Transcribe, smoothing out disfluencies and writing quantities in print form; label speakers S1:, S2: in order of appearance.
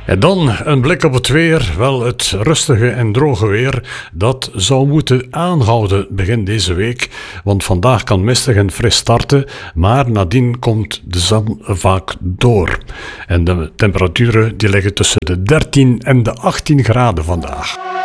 S1: En dan een blik op het weer. Wel, het rustige en droge weer, dat zou moeten aanhouden begin deze week. Want vandaag kan mistig en fris starten, maar nadien komt de zon vaak door. En de temperaturen die liggen tussen de 13 en de 18 graden vandaag.